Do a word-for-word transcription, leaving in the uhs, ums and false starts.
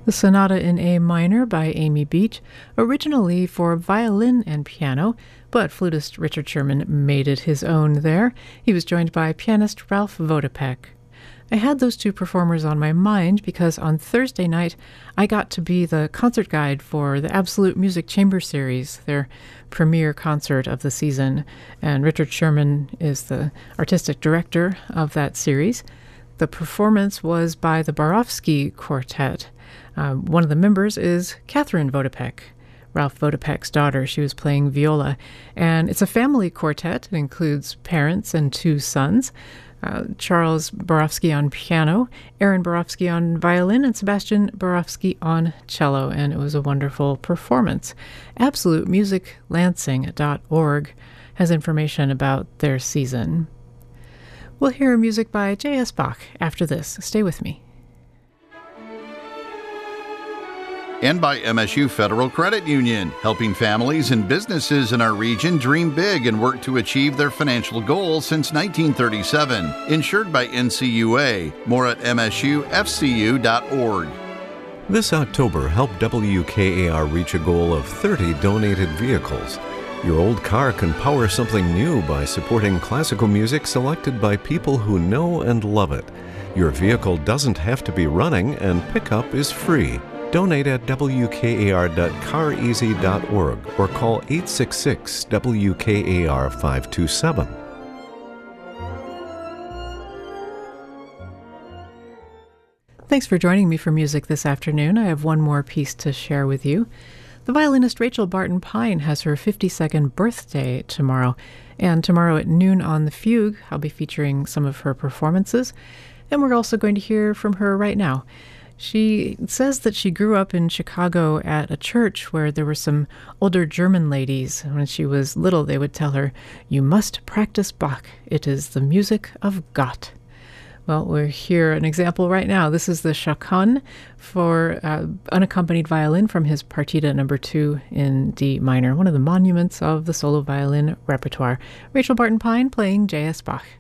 The Sonata in A minor by Amy Beach, originally for violin and piano, but flutist Richard Sherman made it his own there. He was joined by pianist Ralph Vodopek. I had those two performers on my mind because on Thursday night I got to be the concert guide for the Absolute Music Chamber Series, their premiere concert of the season, and Richard Sherman is the artistic director of that series. The performance was by the Borofsky Quartet. Uh, one of the members is Catherine Vodopek, Ralph Vodopek's daughter. She was playing viola, and it's a family quartet. It includes parents and two sons. Uh, Charles Borofsky on piano, Aaron Borofsky on violin, and Sebastian Borofsky on cello, and it was a wonderful performance. absolute music lansing dot org has information about their season. We'll hear music by J S. Bach after this. Stay with me. And by M S U Federal Credit Union, helping families and businesses in our region dream big and work to achieve their financial goals since nineteen thirty-seven. Insured by N C U A. More at M S U F C U dot org. This October, help W K A R reach a goal of thirty donated vehicles. Your old car can power something new by supporting classical music selected by people who know and love it. Your vehicle doesn't have to be running, and pickup is free. Donate at W K A R dot car easy dot org or call eight six six W K A R five two seven. Thanks for joining me for music this afternoon. I have one more piece to share with you. The violinist Rachel Barton Pine has her fifty-second birthday tomorrow, and tomorrow at noon on The Fugue, I'll be featuring some of her performances, and we're also going to hear from her right now. She says that she grew up in Chicago at a church where there were some older German ladies. When she was little, they would tell her, "You must practice Bach. It is the music of Gott." Well, we're here an example right now. This is the Chaconne for uh, unaccompanied violin from his Partita number two in D minor, one of the monuments of the solo violin repertoire. Rachel Barton Pine playing J S. Bach.